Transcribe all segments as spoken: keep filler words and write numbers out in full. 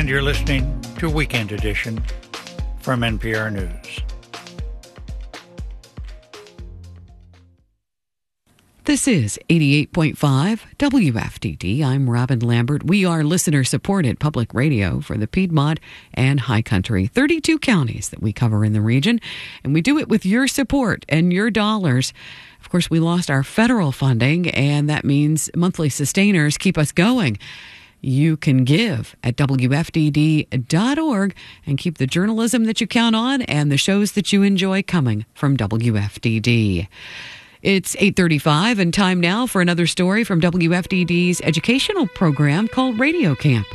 and you're listening to Weekend Edition from N P R News. This is eighty-eight point five W F D D. I'm Robin Lambert. We are listener-supported public radio for the Piedmont and High Country, thirty-two counties that we cover in the region, and we do it with your support and your dollars. Of course, we lost our federal funding, and that means monthly sustainers keep us going. You can give at W F D D dot org and keep the journalism that you count on and the shows that you enjoy coming from W F D D. It's eight thirty-five and time now for another story from W F D D's educational program called Radio Camp.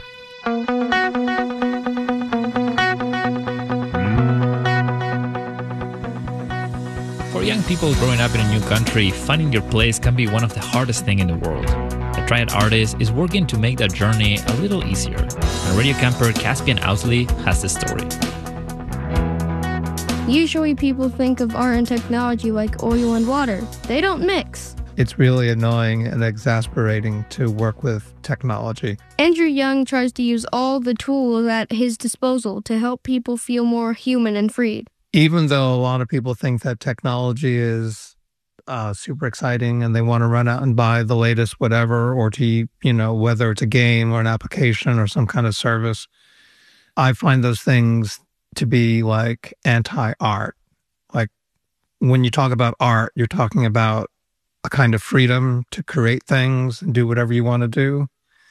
For young people growing up in a new country, finding your place can be one of the hardest things in the world. The Triad artist is working to make that journey a little easier. And radio camper Caspian Ousley has the story. Usually people think of art and technology like oil and water. They don't mix. It's really annoying and exasperating to work with technology. Andrew Young tries to use all the tools at his disposal to help people feel more human and freed. Even though a lot of people think that technology is uh, super exciting and they want to run out and buy the latest whatever, or to, you know, whether it's a game or an application or some kind of service, I find those things to be like anti-art. Like when you talk about art, you're talking about a kind of freedom to create things and do whatever you want to do.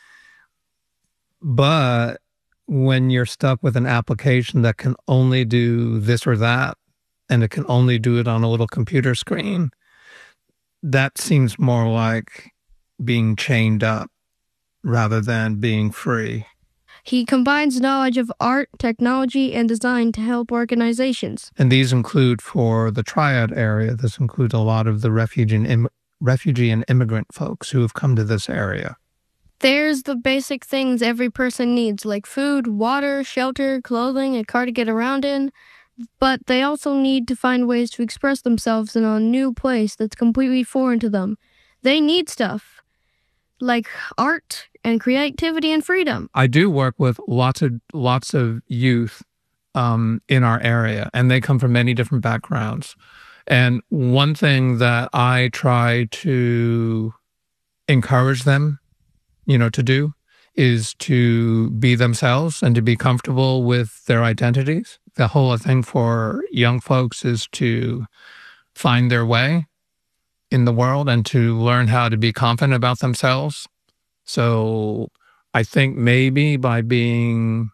But when you're stuck with an application that can only do this or that, and it can only do it on a little computer screen, that seems more like being chained up rather than being free. He combines knowledge of art, technology, and design to help organizations. And these include, for the Triad area, this includes a lot of the refugee and, Im- refugee and immigrant folks who have come to this area. There's the basic things every person needs, like food, water, shelter, clothing, a car to get around in. But they also need to find ways to express themselves in a new place that's completely foreign to them. They need stuff like art and creativity and freedom. I do work with lots of lots of youth um, in our area, and they come from many different backgrounds. And one thing that I try to encourage them, you know, to do is to be themselves and to be comfortable with their identities. The whole thing for young folks is to find their way in the world and to learn how to be confident about themselves. So I think maybe by being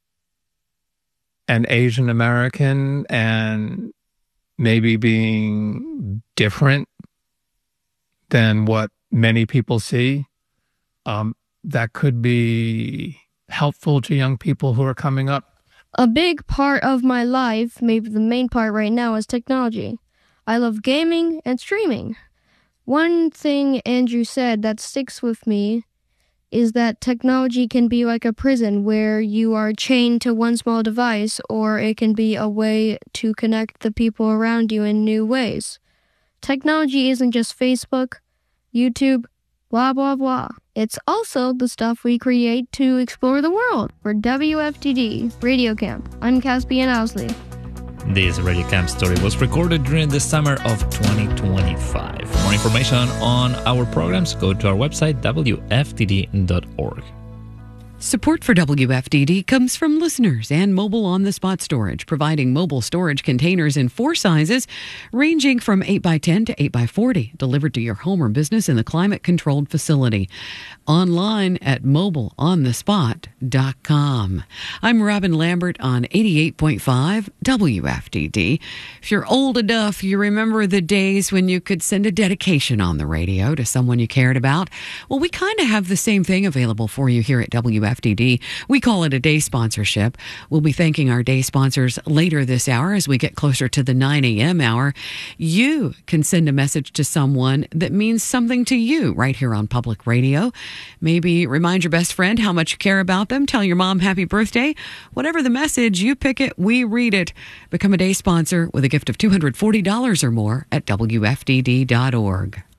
an Asian American and maybe being different than what many people see, um, that could be helpful to young people who are coming up. A big part of my life, maybe the main part right now, is technology. I love gaming and streaming. One thing Andrew said that sticks with me is that technology can be like a prison where you are chained to one small device, or it can be a way to connect the people around you in new ways. Technology isn't just Facebook, YouTube, blah, blah, blah. It's also the stuff we create to explore the world. For W F D D Radio Camp, I'm Caspian Ousley. This Radio Camp story was recorded during the summer of twenty twenty-five. For more information on our programs, go to our website, W F D D dot org. Support for W F D D comes from listeners and Mobile On-the-Spot Storage, providing mobile storage containers in four sizes, ranging from eight by ten to eight by forty, delivered to your home or business in the climate-controlled facility. Online at mobile on the spot dot com. I'm Robin Lambert on eighty-eight point five W F D D. If you're old enough, you remember the days when you could send a dedication on the radio to someone you cared about. Well, we kind of have the same thing available for you here at W F D D. We call it a day sponsorship. We'll be thanking our day sponsors later this hour as we get closer to the nine a.m. hour. You can send a message to someone that means something to you right here on public radio. Maybe remind your best friend how much you care about them. Tell your mom happy birthday. Whatever the message, you pick it, we read it. Become a day sponsor with a gift of two hundred forty dollars or more at W F D D dot org.